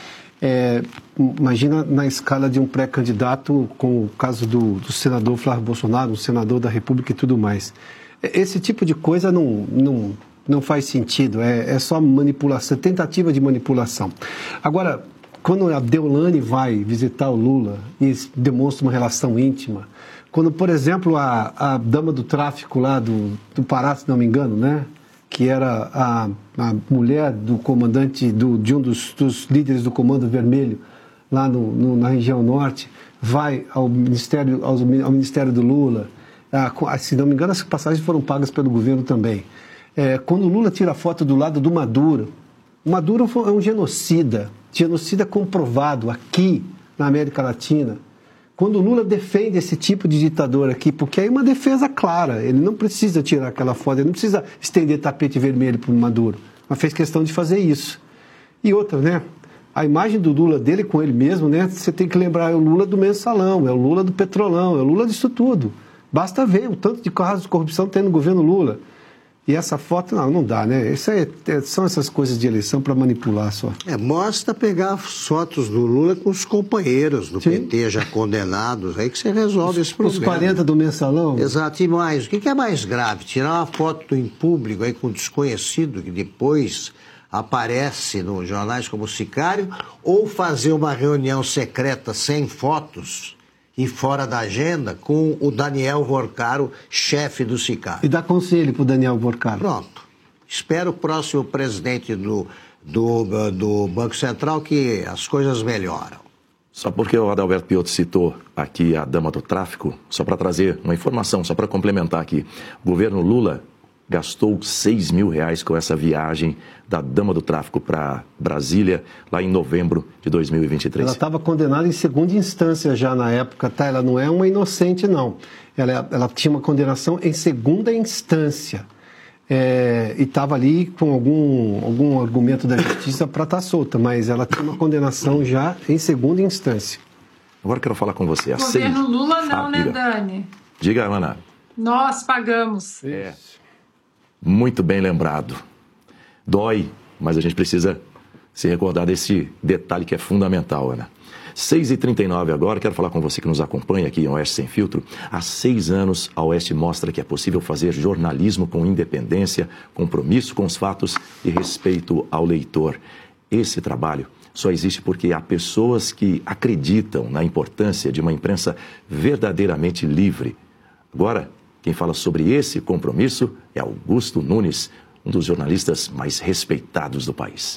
Imagina na escala de um pré-candidato, com o caso do senador Flávio Bolsonaro, um senador da República e tudo mais. Esse tipo de coisa não faz sentido, é só manipulação, tentativa de manipulação. Agora, quando a Deolane vai visitar o Lula e demonstra uma relação íntima, quando, por exemplo, a dama do tráfico lá do Pará, se não me engano, né, que era a mulher do comandante, de um dos líderes do Comando Vermelho, lá na região norte, vai ao Ministério do Lula, se não me engano, as passagens foram pagas pelo governo também. Quando o Lula tira a foto do lado do Maduro, o Maduro é um genocida comprovado aqui na América Latina. Quando o Lula defende esse tipo de ditador aqui, porque aí é uma defesa clara, ele não precisa tirar aquela foto, ele não precisa estender tapete vermelho para o Maduro, mas fez questão de fazer isso. E outra, né? A imagem do Lula dele com ele mesmo, né? Você tem que lembrar, é o Lula do mensalão, é o Lula do petrolão, é o Lula disso tudo. Basta ver o tanto de casos de corrupção que tem no governo Lula. E essa foto, não dá, né? São essas coisas de eleição para manipular só. Basta pegar fotos do Lula com os companheiros do PT já condenados, aí que você resolve esse problema. Os 40 do mensalão? Exato, e mais, o que é mais grave? Tirar uma foto em público aí com um desconhecido que depois aparece nos jornais como sicário, ou fazer uma reunião secreta sem fotos e fora da agenda com o Daniel Vorcaro, chefe do sicário. E dá conselho para o Daniel Vorcaro. Pronto. Espero o próximo presidente do Banco Central que as coisas melhoram. Só porque o Adalberto Piotto citou aqui a dama do tráfico, só para trazer uma informação, só para complementar aqui. O governo Lula gastou R$6 mil com essa viagem da dama do tráfico para Brasília, lá em novembro de 2023. Ela estava condenada em segunda instância já na época, tá? Ela não é uma inocente, não. Ela tinha uma condenação em segunda instância. E estava ali com algum argumento da justiça para estar solta, mas ela tinha uma condenação já em segunda instância. Agora eu quero falar com você. Governo Lula não, né, Dani? Diga, Ana. Nós pagamos. Muito bem lembrado. Dói, mas a gente precisa se recordar desse detalhe que é fundamental, Ana. 6h39 agora, quero falar com você que nos acompanha aqui em Oeste Sem Filtro. Há 6 anos, a Oeste mostra que é possível fazer jornalismo com independência, compromisso com os fatos e respeito ao leitor. Esse trabalho só existe porque há pessoas que acreditam na importância de uma imprensa verdadeiramente livre. Agora, quem fala sobre esse compromisso é Augusto Nunes, um dos jornalistas mais respeitados do país.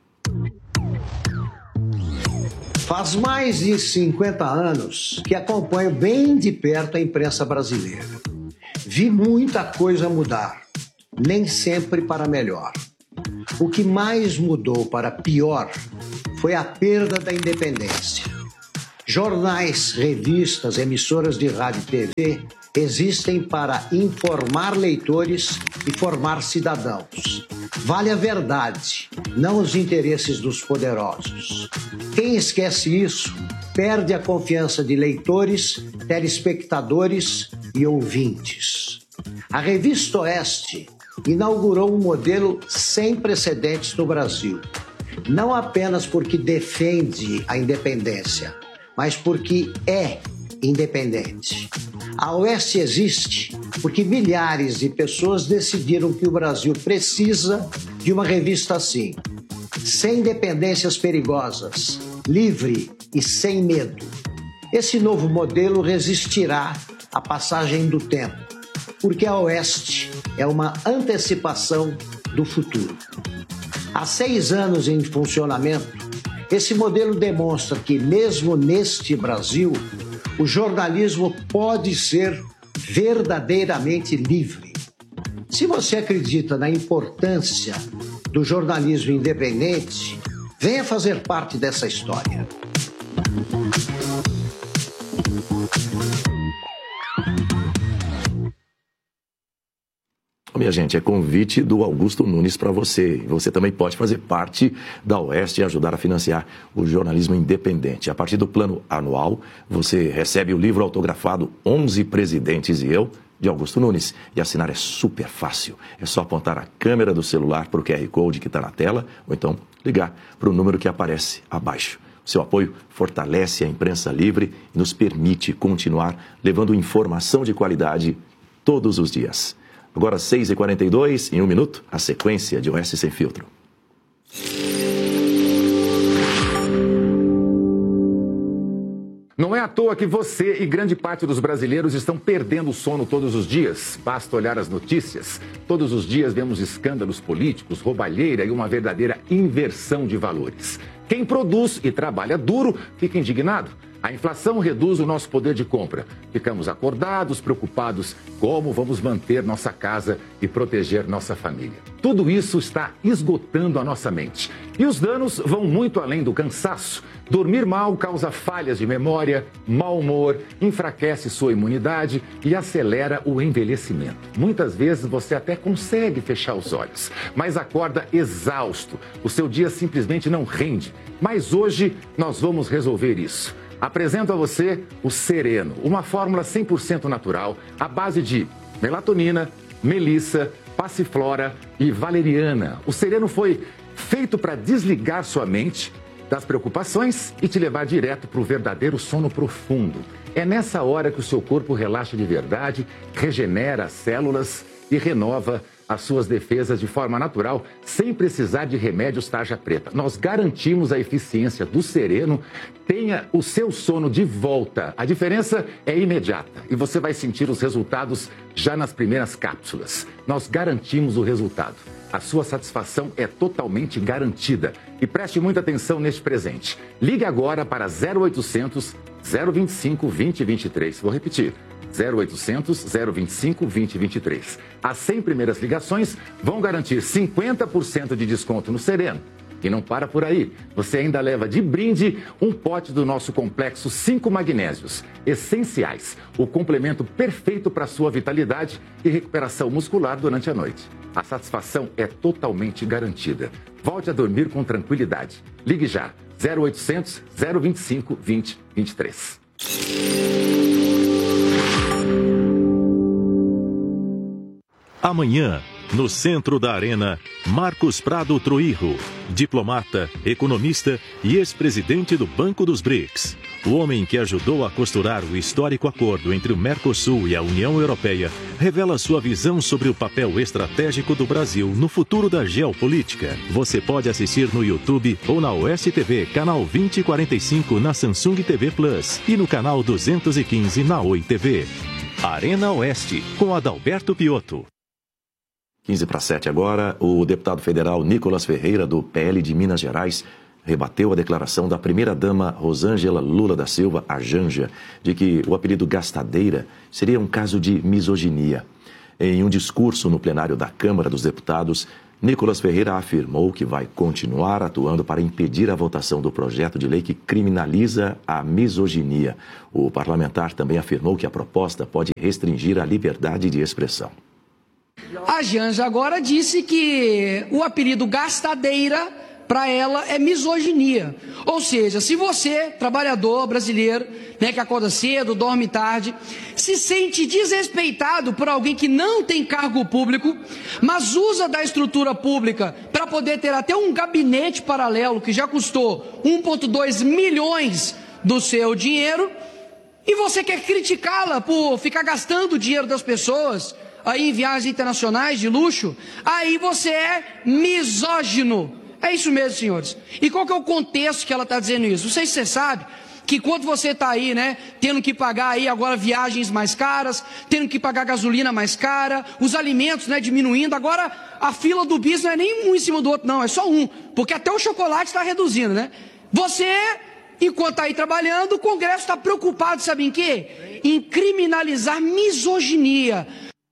Faz mais de 50 anos que acompanho bem de perto a imprensa brasileira. Vi muita coisa mudar, nem sempre para melhor. O que mais mudou para pior foi a perda da independência. Jornais, revistas, emissoras de rádio e TV existem para informar leitores e formar cidadãos. Vale a verdade, não os interesses dos poderosos. Quem esquece isso, perde a confiança de leitores, telespectadores e ouvintes. A Revista Oeste inaugurou um modelo sem precedentes no Brasil. Não apenas porque defende a independência, mas porque é independente. A Oeste existe porque milhares de pessoas decidiram que o Brasil precisa de uma revista assim, sem dependências perigosas, livre e sem medo. Esse novo modelo resistirá à passagem do tempo, porque a Oeste é uma antecipação do futuro. Há 6 anos em funcionamento, esse modelo demonstra que, mesmo neste Brasil, o jornalismo pode ser verdadeiramente livre. Se você acredita na importância do jornalismo independente, venha fazer parte dessa história. Minha gente, é convite do Augusto Nunes para você. Você também pode fazer parte da Oeste e ajudar a financiar o jornalismo independente. A partir do plano anual, você recebe o livro autografado 11 Presidentes e Eu, de Augusto Nunes. E assinar é super fácil. É só apontar a câmera do celular para o QR Code que está na tela, ou então ligar para o número que aparece abaixo. Seu apoio fortalece a imprensa livre e nos permite continuar levando informação de qualidade todos os dias. Agora 6h42, em 1 minuto, a sequência de Oeste Sem Filtro. Não é à toa que você e grande parte dos brasileiros estão perdendo o sono todos os dias. Basta olhar as notícias. Todos os dias vemos escândalos políticos, roubalheira e uma verdadeira inversão de valores. Quem produz e trabalha duro fica indignado. A inflação reduz o nosso poder de compra. Ficamos acordados, preocupados como vamos manter nossa casa e proteger nossa família. Tudo isso está esgotando a nossa mente. E os danos vão muito além do cansaço. Dormir mal causa falhas de memória, mau humor, enfraquece sua imunidade e acelera o envelhecimento. Muitas vezes você até consegue fechar os olhos, mas acorda exausto. O seu dia simplesmente não rende. Mas hoje nós vamos resolver isso. Apresento a você o Sereno, uma fórmula 100% natural, à base de melatonina, melissa, passiflora e valeriana. O Sereno foi feito para desligar sua mente das preocupações e te levar direto para o verdadeiro sono profundo. É nessa hora que o seu corpo relaxa de verdade, regenera as células e renova as suas defesas de forma natural, sem precisar de remédios tarja preta. Nós garantimos a eficiência do Sereno. Tenha o seu sono de volta. A diferença é imediata e você vai sentir os resultados já nas primeiras cápsulas. Nós garantimos o resultado. A sua satisfação é totalmente garantida. E preste muita atenção neste presente. Ligue agora para 0800 025 2023. Vou repetir. 0800 025 2023. As 100 primeiras ligações vão garantir 50% de desconto no Sereno. E não para por aí. Você ainda leva de brinde um pote do nosso complexo 5 magnésios essenciais. O complemento perfeito para a sua vitalidade e recuperação muscular durante a noite. A satisfação é totalmente garantida. Volte a dormir com tranquilidade. Ligue já. 0800 025 2023. Amanhã, no centro da Arena, Marcos Prado Troirro, diplomata, economista e ex-presidente do Banco dos BRICS. O homem que ajudou a costurar o histórico acordo entre o Mercosul e a União Europeia revela sua visão sobre o papel estratégico do Brasil no futuro da geopolítica. Você pode assistir no YouTube ou na Oeste TV, canal 2045 na Samsung TV Plus e no canal 215 na Oi TV. Arena Oeste, com Adalberto Piotto. 6:45 agora, o deputado federal Nicolas Ferreira, do PL de Minas Gerais, rebateu a declaração da primeira-dama Rosângela Lula da Silva, a Janja, de que o apelido gastadeira seria um caso de misoginia. Em um discurso no plenário da Câmara dos Deputados, Nicolas Ferreira afirmou que vai continuar atuando para impedir a votação do projeto de lei que criminaliza a misoginia. O parlamentar também afirmou que a proposta pode restringir a liberdade de expressão. A Janja agora disse que o apelido gastadeira, para ela, é misoginia. Ou seja, se você, trabalhador brasileiro, né, que acorda cedo, dorme tarde, se sente desrespeitado por alguém que não tem cargo público, mas usa da estrutura pública para poder ter até um gabinete paralelo que já custou 1,2 milhões do seu dinheiro, e você quer criticá-la por ficar gastando o dinheiro das pessoas aí em viagens internacionais de luxo, aí você é misógino. É isso mesmo, senhores. E qual que é o contexto que ela está dizendo isso? Não sei se você sabe que quando você está aí, né, tendo que pagar aí agora viagens mais caras, tendo que pagar gasolina mais cara, os alimentos, né, diminuindo, agora a fila do bis não é nem um em cima do outro, não, é só um, porque até o chocolate está reduzindo, né? Você, enquanto está aí trabalhando, o Congresso está preocupado, sabe em quê? Em criminalizar misoginia.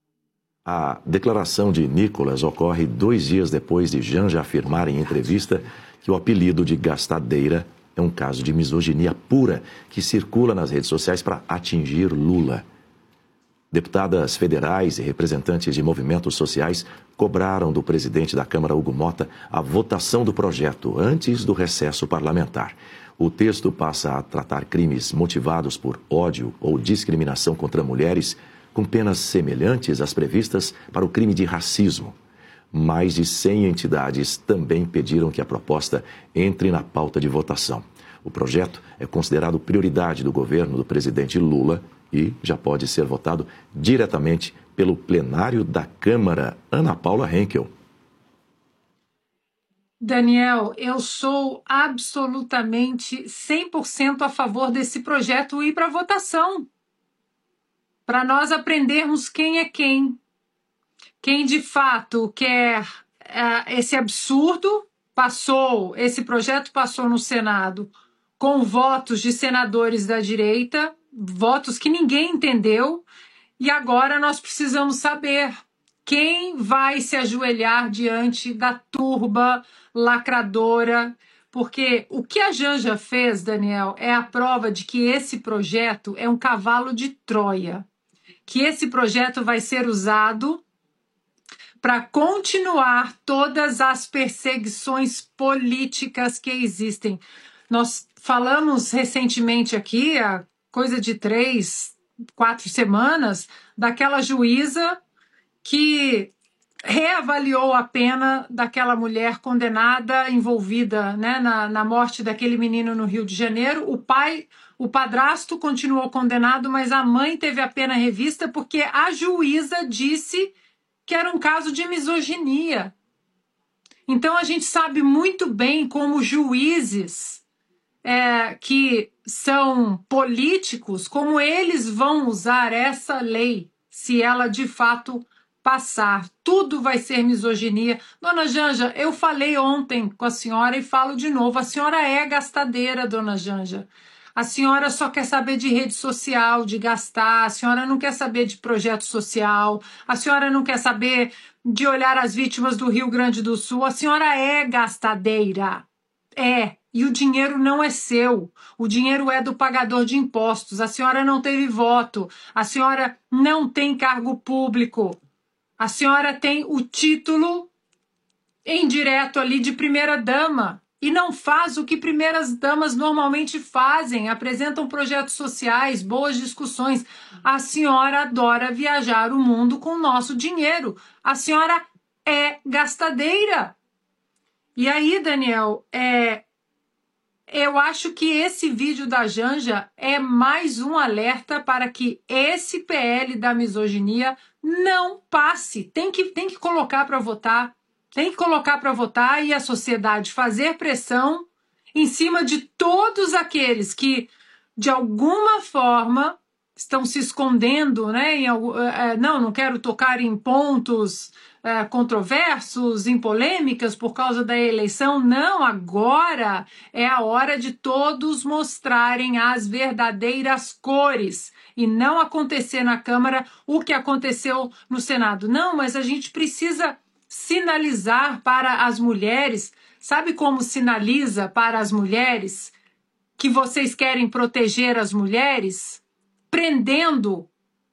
A declaração de Nicolas ocorre 2 dias depois de Janja afirmar em entrevista que o apelido de gastadeira é um caso de misoginia pura que circula nas redes sociais para atingir Lula. Deputadas federais e representantes de movimentos sociais cobraram do presidente da Câmara, Hugo Mota, a votação do projeto antes do recesso parlamentar. O texto passa a tratar crimes motivados por ódio ou discriminação contra mulheres com penas semelhantes às previstas para o crime de racismo. Mais de 100 entidades também pediram que a proposta entre na pauta de votação. O projeto é considerado prioridade do governo do presidente Lula e já pode ser votado diretamente pelo plenário da Câmara. Ana Paula Henkel. Daniel, eu sou absolutamente 100% a favor desse projeto ir para votação. Para nós aprendermos quem é quem. Quem de fato quer esse absurdo, esse projeto passou no Senado com votos de senadores da direita, votos que ninguém entendeu, e agora nós precisamos saber quem vai se ajoelhar diante da turba lacradora, porque o que a Janja fez, Daniel, é a prova de que esse projeto é um cavalo de Troia, que esse projeto vai ser usado para continuar todas as perseguições políticas que existem. Nós falamos recentemente aqui, há coisa de 3, 4 semanas, daquela juíza que reavaliou a pena daquela mulher condenada, envolvida, né, na morte daquele menino no Rio de Janeiro. O padrasto continuou condenado, mas a mãe teve a pena revista porque a juíza disse que era um caso de misoginia. Então a gente sabe muito bem como juízes que são políticos, como eles vão usar essa lei, se ela de fato passar. Tudo vai ser misoginia. Dona Janja, eu falei ontem com a senhora e falo de novo, a senhora é gastadeira, dona Janja. A senhora só quer saber de rede social, de gastar, a senhora não quer saber de projeto social, a senhora não quer saber de olhar as vítimas do Rio Grande do Sul, a senhora é gastadeira. E o dinheiro não é seu, o dinheiro é do pagador de impostos, a senhora não teve voto, a senhora não tem cargo público, a senhora tem o título indireto ali de primeira-dama. E não faz o que primeiras damas normalmente fazem, apresentam projetos sociais, boas discussões. A senhora adora viajar o mundo com o nosso dinheiro. A senhora é gastadeira. E aí, Daniel, eu acho que esse vídeo da Janja é mais um alerta para que esse PL da misoginia não passe. Tem que colocar para votar. Tem que colocar para votar e a sociedade fazer pressão em cima de todos aqueles que, de alguma forma, estão se escondendo, né? Não quero tocar em pontos controversos, em polêmicas por causa da eleição. Não, agora é a hora de todos mostrarem as verdadeiras cores e não acontecer na Câmara o que aconteceu no Senado. Não, mas a gente precisa sinalizar para as mulheres, sabe como sinaliza para as mulheres que vocês querem proteger as mulheres? Prendendo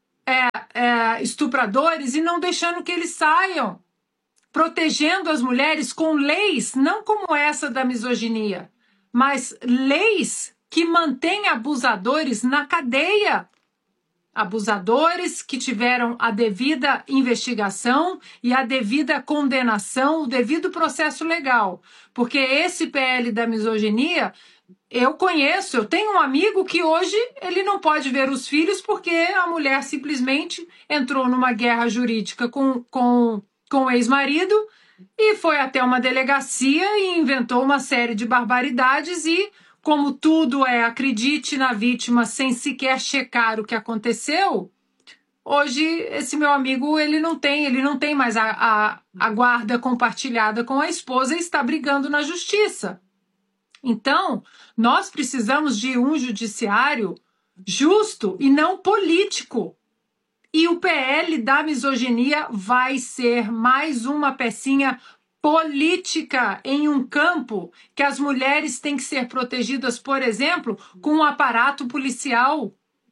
estupradores e não deixando que eles saiam. Protegendo as mulheres com leis, não como essa da misoginia, mas leis que mantêm abusadores na cadeia. Abusadores que tiveram a devida investigação e a devida condenação, o devido processo legal. Porque esse PL da misoginia, eu conheço, eu tenho um amigo que hoje ele não pode ver os filhos porque a mulher simplesmente entrou numa guerra jurídica com o ex-marido e foi até uma delegacia e inventou uma série de barbaridades e, como tudo acredite na vítima sem sequer checar o que aconteceu, hoje esse meu amigo ele não tem mais a guarda compartilhada com a esposa e está brigando na justiça. Então, nós precisamos de um judiciário justo e não político. E o PL da misoginia vai ser mais uma pecinha política em um campo que as mulheres têm que ser protegidas, por exemplo, com um aparato policial.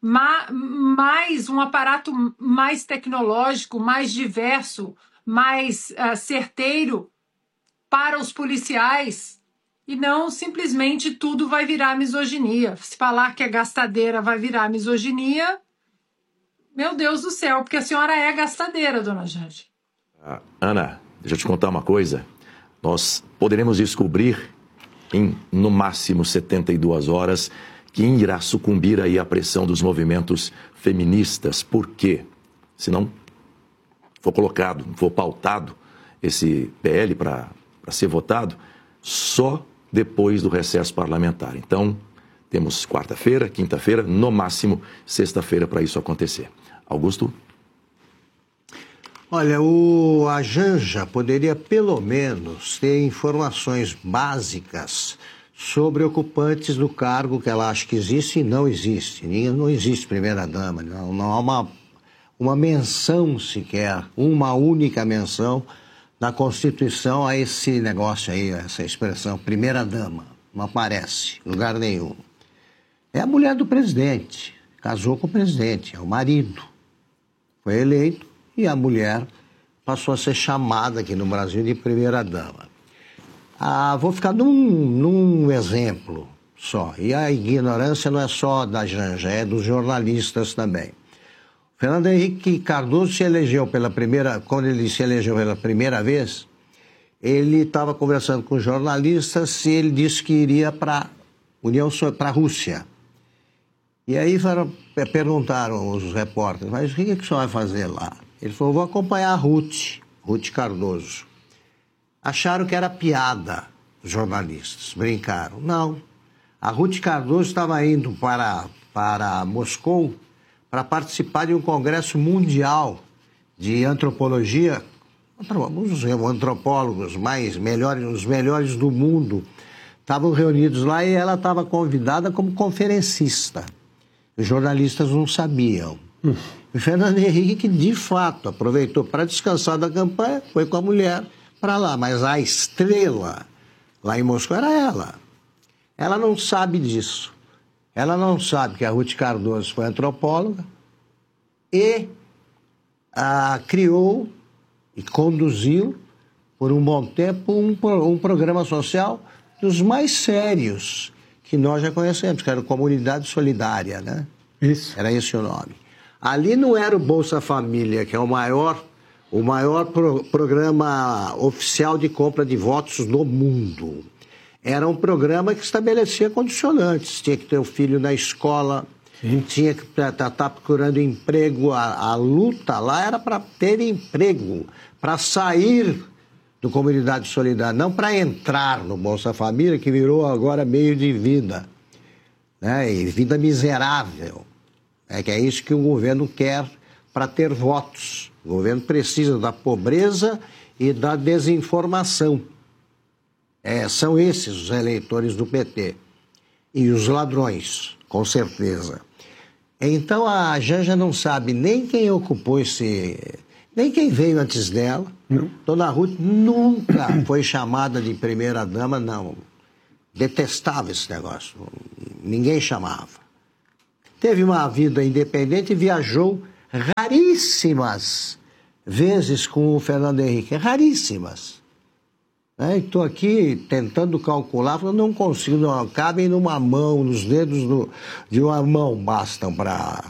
mais um aparato mais tecnológico, mais diverso, mais certeiro para os policiais, e não simplesmente tudo vai virar misoginia. Se falar que é gastadeira vai virar misoginia, meu Deus do céu, porque a senhora é gastadeira, dona Janja. Ana, deixa eu te contar uma coisa. Nós poderemos descobrir em, no máximo, 72 horas quem irá sucumbir aí à pressão dos movimentos feministas. Por quê? Se não for colocado, for pautado esse PL para ser votado, só depois do recesso parlamentar. Então, temos quarta-feira, quinta-feira, no máximo sexta-feira para isso acontecer. Augusto? Olha, a Janja poderia pelo menos ter informações básicas sobre ocupantes do cargo que ela acha que existe e não existe. Não existe primeira-dama, não há uma menção sequer, uma única menção na Constituição a esse negócio aí, essa expressão, primeira-dama. Não aparece em lugar nenhum. É a mulher do presidente, casou com o presidente, é o marido. Foi eleito e a mulher passou a ser chamada aqui no Brasil de primeira-dama. Vou ficar num exemplo só. E a ignorância não é só da Janja, é dos jornalistas também. Fernando Henrique Cardoso se elegeu quando ele se elegeu pela primeira vez, ele estava conversando com jornalistas e ele disse que iria para a Rússia. E aí perguntaram os repórteres, mas o que o senhor vai fazer lá? Ele falou, vou acompanhar a Ruth Cardoso. Acharam que era piada, os jornalistas, brincaram. Não, a Ruth Cardoso estava indo para Moscou para participar de um congresso mundial de antropologia. Os antropólogos os melhores do mundo estavam reunidos lá e ela estava convidada como conferencista. Os jornalistas não sabiam. O Fernando Henrique, de fato, aproveitou para descansar da campanha, foi com a mulher para lá. Mas a estrela lá em Moscou era ela. Ela não sabe disso. Ela não sabe que a Ruth Cardoso foi antropóloga e criou e conduziu, por um bom tempo, um programa social dos mais sérios que nós já conhecemos, que era a Comunidade Solidária, né? Isso. Era esse o nome. Ali não era o Bolsa Família, que é o maior programa oficial de compra de votos do mundo. Era um programa que estabelecia condicionantes. Tinha que ter o filho na escola, tinha que estar procurando emprego. A luta lá era para ter emprego, para sair do Comunidade Solidária, não para entrar no Bolsa Família, que virou agora meio de vida, né? E vida miserável. Que é isso que o governo quer para ter votos. O governo precisa da pobreza e da desinformação. São esses os eleitores do PT. E os ladrões, com certeza. Então a Janja não sabe nem quem ocupou nem quem veio antes dela. Não. Dona Ruth nunca foi chamada de primeira-dama, não. Detestava esse negócio. Ninguém chamava. Teve uma vida independente e viajou raríssimas vezes com o Fernando Henrique. Raríssimas. Estou aqui tentando calcular, não consigo, não cabem numa mão, nos dedos de uma mão bastam para